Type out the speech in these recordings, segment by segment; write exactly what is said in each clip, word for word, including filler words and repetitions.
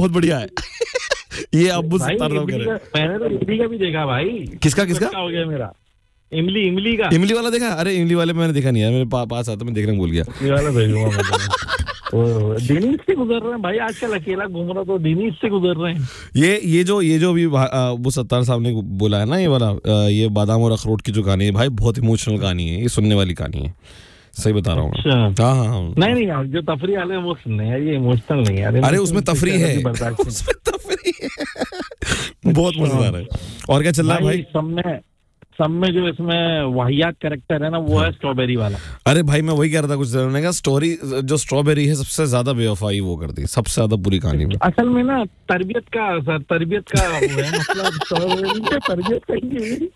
बहुत बढ़िया है। ये अब्बू भाई सत्तार साहब कह इमली रहे हैं। का- मैंने तो इमली का भी देखा भाई। किसका किसका बच्चा हो गया मेरा। इमली इमली का इमली वाला देखा? अरे इमली वाले मैंने देखा नहीं है, मेरे पा, पास आता मैं देखने भूल गया। इमली वाला भेजूंगा मैं तुम्हें। ओ, दिनीश से गुजर रहे हैं भाई, आजकल अकेला घूम रहा तो दिनीश से गुजर रहे हैं। ये ये जो ये जो अभी वो सत्तार साहब ने बोला है ना, ये वाला आ, ये बादाम और अखरोट की जो कहानी है भाई, बहुत इमोशनल कहानी है, ये सुनने वाली कहानी है, सही बता रहा हूँ। अच्छा। हाँ हाँ हाँ। नहीं नहीं यार, जो तफरी वाले हैं वो सुनने हैं, ये इमोशनल नहीं है यार। अरे उसमें तफरी है, बर्दाश्त नहीं। उसमें तफरी है, बहुत मजेदार है। और क्या चल रहा है भाई? सब में सब में जो इसमें वाहियात कैरेक्टर है ना, वो है स्ट्रॉबेरी वाला। अरे भाई मैं वही कह रहा था कुछ देर का, स्टोरी जो स्ट्रॉबेरी है सबसे ज्यादा बेवफाई वो कर दी, सबसे ज्यादा पूरी कहानी में। असल में ना तरबियत का सर तरबियत का वो है मतलब, स्ट्रॉबेरी की तरबियत कहीं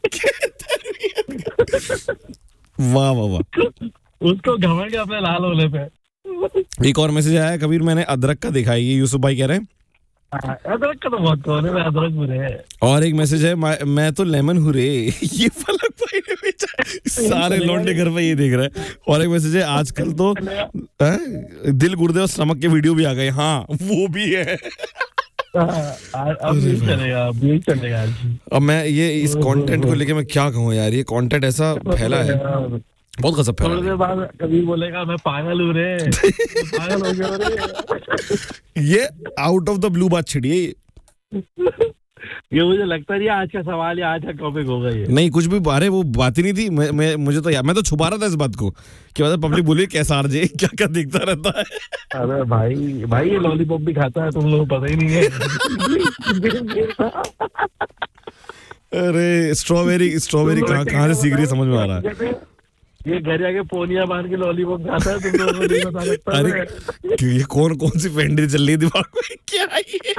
वाह वाह वाह। उसको घमंड है अपने लाल होने पे। एक और मैसेज आया है कबीर, मैंने अदरक का देखा है, ये यूसुफ भाई कह रहे हैं। अदरक का तो बहुत कौन है, अदरक बुरे है। और एक मैसेज है, मैं, मैं तो लेमन हूँ रे, ये फलक भाई ने भेजा। सारे लौंडे घर पे ये देख रहे हैं। और एक मैसेज है, आजकल तो है, दिल गुर्दे और स्टमक के वीडियो भी आ गए। हाँ वो भी है। अब यही चलेगा, अब यही चलेगा। अब मैं ये इस कंटेंट को लेके मैं क्या कहूँ यार, ये कंटेंट ऐसा फैला है, बहुत गजब फैला थोड़ी देर बाद कभी बोलेगा मैं पागल हूँ रे, पागल हो गया रे। ये आउट ऑफ द ब्लू बात छिड़ी है। ये मुझे लगता है आज का सवाल या आज का टॉपिक होगा ये। नहीं कुछ भी, अरे वो बात ही नहीं थी। मैं, मैं मुझे तो यार, मैं तो छुपा रहा था इस बात को कि मतलब पब्लिक बोलिए कैसा आरजे क्या क्या दिखता रहता है। अरे भाई भाई ये लॉलीपॉप भी खाता है, तुम लोगों को पता ही नहीं है। अरे स्ट्रॉबेरी स्ट्रॉबेरी कहाँ कहाँ से सीख रही है, समझ में आ रहा है। ये घर जाके पोनिया बांध के लॉलीपॉप खाता है, तुम लोगों को नहीं बता सकता। अरे ये कौन कौन सी फेंडी चल रही है दिमाग में, क्या ये?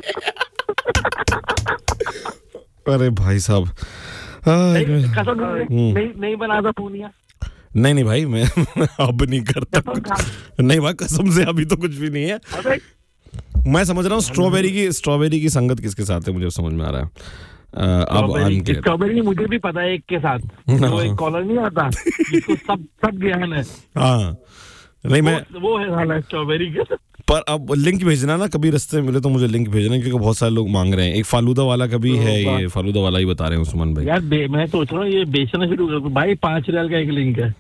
अरे भाई साहब, कसम नहीं नहीं बनाता पोनिया। नहीं नहीं भाई मैं अब नहीं करता, नहीं भाई कसम से अभी तो कुछ भी नहीं है। मैं समझ रहा हूँ स्ट्रॉबेरी की स्ट्रॉबेरी की संगत किसके साथ है, मुझे समझ में आ रहा है। अब स्ट्रॉबेरी मुझे भी पता है, एक के साथ वो एक कॉलर नहीं आता जिसको सब सब ज्ञान है। हाँ नहीं मैं वो है साला स्ट्रॉबेरी के। पर अब लिंक भेजना ना, कभी रास्ते में मिले तो मुझे लिंक भेजना, क्योंकि बहुत सारे लोग मांग रहे हैं। एक फालूदा वाला का भी है, ये फालूदा वाला ही बता रहे हैं उस्मान भाई। यार मैं सोच रहा हूँ ये बेचना शुरू कर भाई, पांच रियाल का एक लिंक है।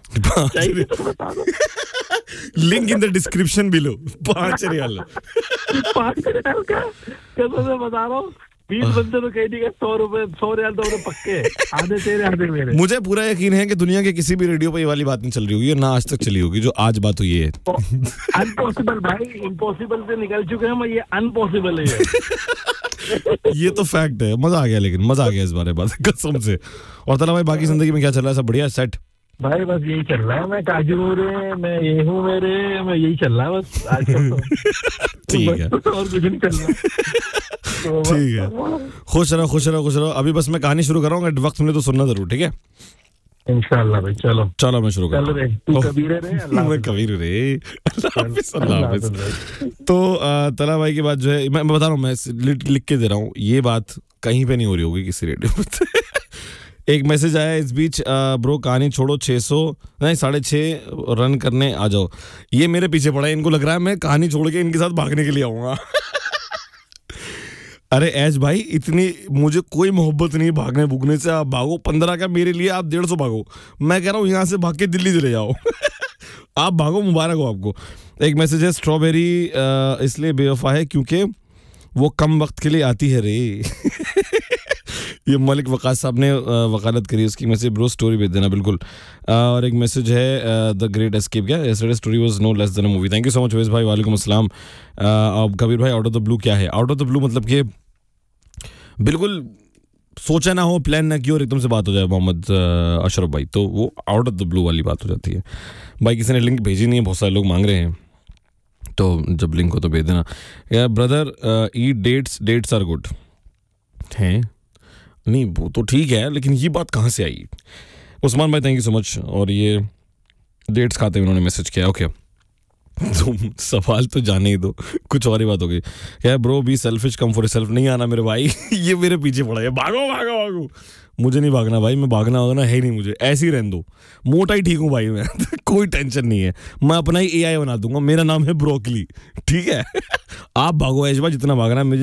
Link in the description below, पांच रियाल पांच रियाल का कैसे मैं बता रहा हूँ। बीस बंदे तो कह दिया सौ रुपए सौ रियाल तो पक्के, आधे तेरे आधे मेरे। मुझे पूरा यकीन है कि दुनिया के किसी भी रेडियो पे ये वाली बात नहीं चल रही होगी, ना आज तक चली होगी जो आज बात हुई है। अनपॉसिबल भाई, इम्पॉसिबल से निकल चुके हैं, ये अनपॉसिबल है ये। ये तो फैक्ट है। मजा आ गया, लेकिन मजा आ गया इस बारे बात कसम से। और तला भाई बाकी जिंदगी में क्या चल रहा है, सब बढ़िया सेट? भाई बस यही चल रहा है, मैं काजू हूँ रे, मैं ये हूँ मेरे, मैं यही चल रहा है बस आजकल तो। ठीक है, और कुछ नहीं चल रहा। ठीक है, खुश रहो खुश रहो खुश रहो। अभी बस मैं कहानी शुरू कर रहा हूँ, वक्त मिले तो सुनना जरूर, ठीक है? इंशाल्लाह भाई, चलो चलो मैं शुरू कर चल रे, तू कबीर रे, अल्लाह मैं कबीर रे, अल्लाह हाफिज़, अल्लाह हाफिज़। तो तला भाई की बात जो है, मैं बता रहा हूँ, मैं लिख के दे रहा हूँ, ये बात कहीं पे नहीं हो रही होगी किसी रेडियो पे। एक मैसेज आया इस बीच, ब्रो कहानी छोड़ो, छह सौ नहीं साढ़े छः रन करने आ जाओ। ये मेरे पीछे पड़ा है, इनको लग रहा है मैं कहानी छोड़ के इनके साथ भागने के लिए आऊँगा। अरे ऐश भाई, इतनी मुझे कोई मोहब्बत नहीं भागने भूगने से, आप भागो पंद्रह का मेरे लिए, आप डेढ़ सौ भागो। मैं कह रहा हूँ यहाँ से भाग के दिल्ली चले जाओ। आप भागो, मुबारक हो आपको। एक मैसेज है, स्ट्रॉबेरी इसलिए बेवफा है क्योंकि वो कम वक्त के लिए आती है रे। ये मलिक वकास साहब ने वकालत करी उसकी। मैसेज ब्रो स्टोरी भेज देना बिल्कुल। और एक मैसेज है, द ग्रेट एस्केप, क्या yesterday story was no less than a movie. Thank you so much veg भाई, वालेकुम अस्सलाम। अब कबीर भाई, आउट ऑफ द ब्लू क्या है? आउट ऑफ द ब्लू मतलब कि बिल्कुल सोचा ना हो, प्लान ना किया और एकदम से बात हो जाए मोहम्मद अशरफ भाई, तो वो आउट ऑफ द ब्लू वाली बात हो जाती है। भाई किसी ने लिंक भेजी नहीं है, बहुत सारे लोग मांग रहे हैं, तो जब लिंक हो तो भेज देना। या brother eat dates, dates are good हैं? नहीं वो तो ठीक है, लेकिन ये बात कहाँ से आई? उस्मान भाई थैंक यू सो मच। और ये डेट्स खाते हुए उन्होंने मैसेज किया। ओके तुम सवाल तो जाने ही दो, कुछ और ही बात हो गई। क्या bro be selfish, come for self. नहीं आना मेरे भाई। ये मेरे पीछे पड़ा है, भागो भागो भागो। मुझे नहीं भागना भाई, मैं भागना होगा ना है ही नहीं मुझे, ऐसे ही रहने दो, मोटा ही ठीक हूँ भाई मैं। कोई टेंशन नहीं है, मैं अपना ही एआई बना दूंगा, मेरा नाम है ब्रोकली, ठीक है? आप भागो ऐश भाई, जितना भागना है मुझे